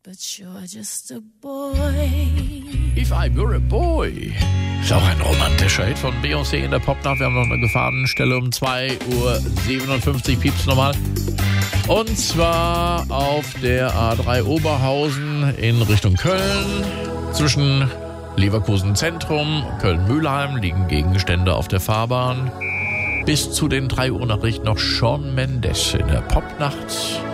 But you're just a boy. If I Were a Boy. Ist auch ein romantischer Hit von Beyoncé in der Popnacht. Wir haben noch eine Gefahrenstelle um 2:57 Uhr, pieps nochmal. Und zwar auf der A3 Oberhausen in Richtung Köln. Zwischen Leverkusen Zentrum, Köln-Mülheim liegen Gegenstände auf der Fahrbahn. Bis zu den 3 Uhr Nachrichten noch Shawn Mendes in der Popnacht.